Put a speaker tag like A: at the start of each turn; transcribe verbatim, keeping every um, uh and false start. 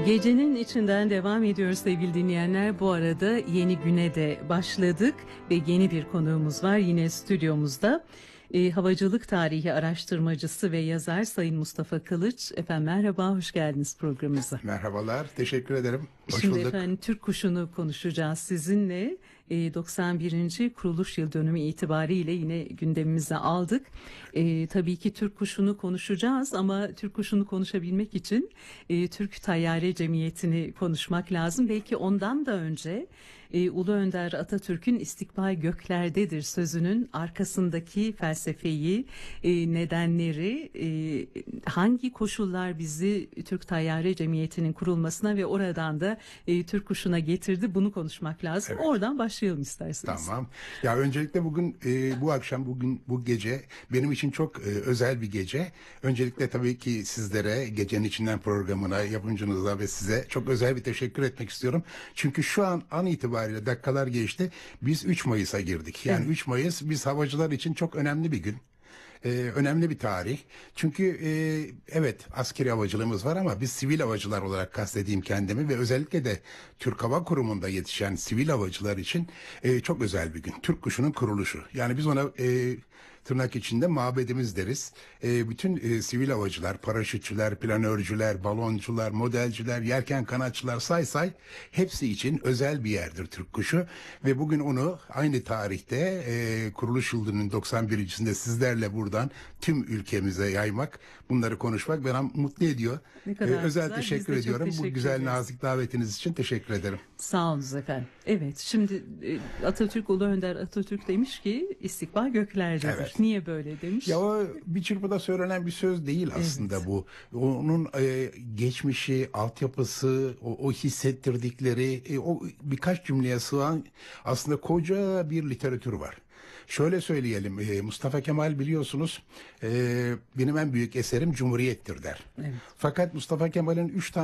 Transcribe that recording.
A: Gecenin içinden devam ediyoruz sevgili dinleyenler. Bu arada yeni güne de başladık ve yeni bir konuğumuz var yine stüdyomuzda. E, havacılık tarihi araştırmacısı ve yazar Sayın Mustafa Kılıç. Efendim merhaba, hoş geldiniz programımıza.
B: Merhabalar, teşekkür ederim. Hoş
A: Şimdi
B: bulduk.
A: efendim Türk kuşunu konuşacağız sizinle. E, doksan birinci kuruluş yıl dönümü itibariyle yine gündemimize aldık. E, tabii ki Türk kuşunu konuşacağız ama Türk kuşunu konuşabilmek için e, Türk Tayyare Cemiyeti'ni konuşmak lazım. Belki ondan da önce e, Ulu Önder Atatürk'ün istikbal göklerdedir sözünün arkasındaki felsefeyi, e, nedenleri, e, hangi koşullar bizi Türk Tayyare Cemiyeti'nin kurulmasına ve oradan da e, Türk kuşuna getirdi, bunu konuşmak lazım.
B: Evet.
A: Oradan başlayalım isterseniz.
B: Tamam. Ya öncelikle bugün, e, bu akşam, bugün, bu gece benim için çok e, özel bir gece. Öncelikle tabii ki sizlere, Gecenin İçinden programına, yapımcınıza ve size çok özel bir teşekkür etmek istiyorum. Çünkü şu an an itibariyle dakikalar geçti. Biz üç Mayıs'a girdik. Yani
A: Evet.
B: üç Mayıs biz havacılar için çok önemli bir gün. Ee, önemli bir tarih. Çünkü e, evet askeri havacılığımız var ama biz sivil havacılar olarak kastedeyim kendimi ve özellikle de Türk Hava Kurumu'nda yetişen sivil havacılar için e, çok özel bir gün. Türk kuşunun kuruluşu. Yani biz ona e, tırnak içinde mabedimiz deriz. E, bütün e, sivil havacılar, paraşütçüler, planörcüler, baloncular, modelciler, yelken kanatçılar say say hepsi için özel bir yerdir Türk kuşu. Ve bugün onu aynı tarihte e, kuruluş yılının doksan birincisinde sizlerle buradan tüm ülkemize yaymak, bunları konuşmak beni mutlu ediyor.
A: Ne kadar
B: Ee, özel
A: güzel. Biz
B: teşekkür
A: de çok
B: ediyorum.
A: teşekkür
B: Bu güzel
A: ederiz.
B: nazik davetiniz için teşekkür ederim.
A: Sağ olunuz efendim. Evet, şimdi e, Atatürk, Ulu Önder Atatürk demiş ki istikbal göklerdedir.
B: Evet.
A: Niye böyle demiş?
B: Ya o bir çırpıda söylenen bir söz değil aslında
A: Evet.
B: bu. Onun e, geçmişi, altyapısı, o, o hissettirdikleri, e, o birkaç cümleye sığan aslında koca bir literatür var. Şöyle söyleyelim, e, Mustafa Kemal biliyorsunuz e, benim en büyük eserim Cumhuriyet'tir der.
A: Evet.
B: Fakat Mustafa Kemal'in üç tane